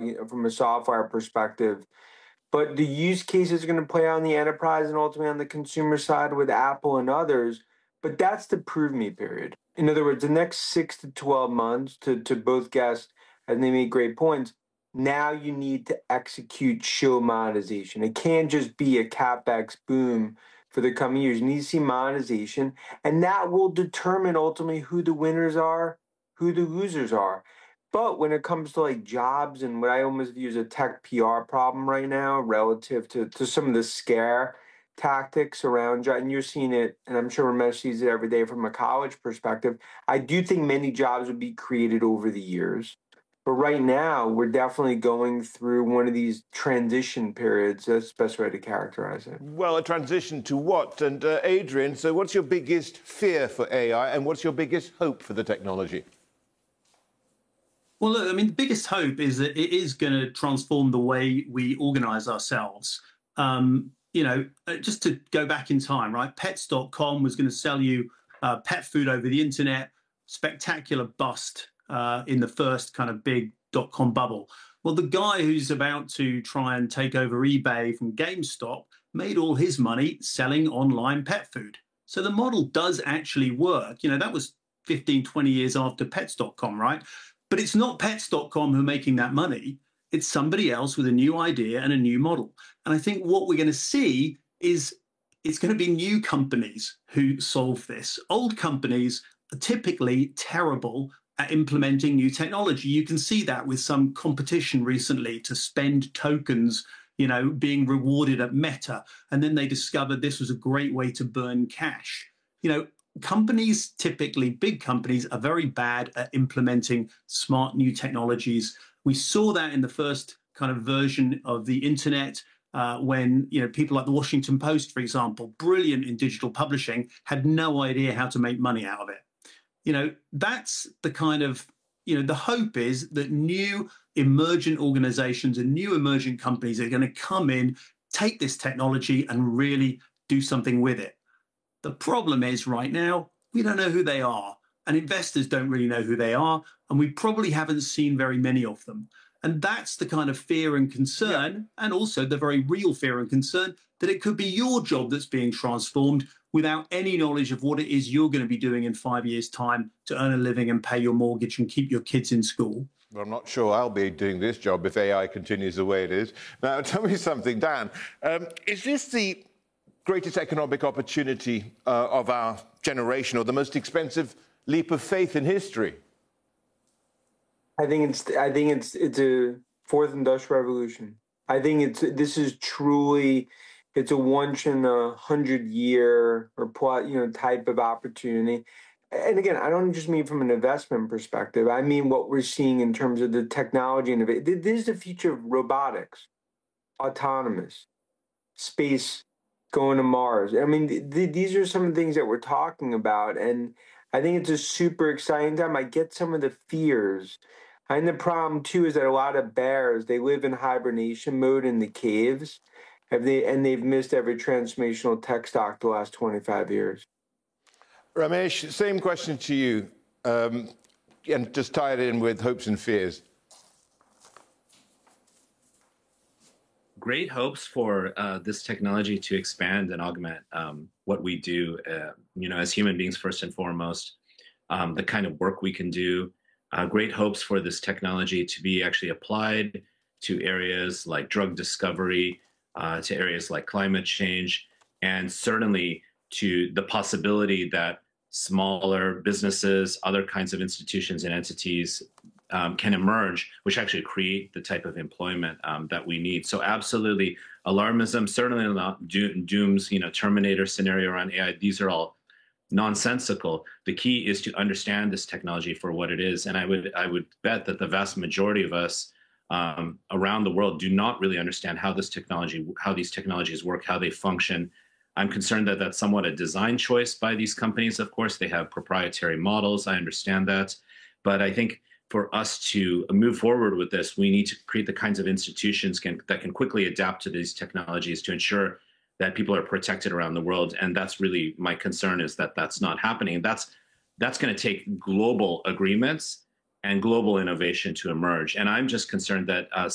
from a software perspective. But the use cases are going to play out on the enterprise and ultimately on the consumer side with Apple and others. But that's the prove me period. In other words, the next 6 to 12 months, to both guests, and they made great points. Now you need to execute show monetization. It can't just be a CapEx boom for the coming years. You need to see monetization, and that will determine ultimately who the winners are, who the losers are. But when it comes to like jobs and what I almost view as a tech PR problem right now relative to some of the scare tactics around jobs, and you're seeing it, and I'm sure Ramesh sees it every day from a college perspective, I do think many jobs would be created over the years. But right now, we're definitely going through one of these transition periods. That's the best way to characterize it. Well, a transition to what? And Adrian, so what's your biggest fear for AI and what's your biggest hope for the technology? Well, look, I mean, the biggest hope is that it is going to transform the way we organize ourselves. Just to go back in time, right? Pets.com was going to sell you pet food over the internet. Spectacular bust in the first kind of big dot-com bubble. Well, the guy who's about to try and take over eBay from GameStop made all his money selling online pet food. So the model does actually work. That was 15, 20 years after Pets.com, right? But it's not Pets.com who are making that money. It's somebody else with a new idea and a new model. And I think what we're going to see is it's going to be new companies who solve this. Old companies are typically terrible at implementing new technology. You can see that with some competition recently to spend tokens, being rewarded at Meta. And then they discovered this was a great way to burn cash. Companies, typically big companies, are very bad at implementing smart new technologies. We saw that in the first kind of version of the internet when people like the Washington Post, for example, brilliant in digital publishing, had no idea how to make money out of it. That's the kind of, the hope is that new emergent organizations and new emergent companies are going to come in, take this technology and really do something with it. The problem is right now, we don't know who they are, and investors don't really know who they are, and we probably haven't seen very many of them. And that's the kind of fear and concern, and also the very real fear and concern that it could be your job that's being transformed without any knowledge of what it is you're going to be doing in 5 years' time to earn a living and pay your mortgage and keep your kids in school. Well, I'm not sure I'll be doing this job if AI continues the way it is. Now, tell me something, Dan. Is this the greatest economic opportunity of our generation, or the most expensive leap of faith in history? I think it's a fourth industrial revolution. I think this is truly it's a once in 100-year or type of opportunity. And again, I don't just mean from an investment perspective. I mean what we're seeing in terms of the technology innovation. This is the future of robotics, autonomous, space, going to Mars. I mean, these are some of the things that we're talking about, and I think it's a super exciting time. I get some of the fears. And the problem, too, is that a lot of bears, they live in hibernation mode in the caves, and they've missed every transformational tech stock the last 25 years. Ramesh, same question to you, and just tie it in with hopes and fears. Great hopes for this technology to expand and augment what we do, as human beings first and foremost, the kind of work we can do. Great hopes for this technology to be actually applied to areas like drug discovery, to areas like climate change, and certainly to the possibility that smaller businesses, other kinds of institutions and entities can emerge, which actually create the type of employment that we need. So absolutely, alarmism, certainly not Doom's, Terminator scenario around AI. These are all nonsensical. The key is to understand this technology for what it is. And I would bet that the vast majority of us around the world do not really understand how these technologies work, how they function. I'm concerned that that's somewhat a design choice by these companies. Of course, they have proprietary models. I understand that. But I think for us to move forward with this, we need to create the kinds of institutions that can quickly adapt to these technologies to ensure that people are protected around the world. And that's really my concern, is that that's not happening. That's going to take global agreements and global innovation to emerge. And I'm just concerned that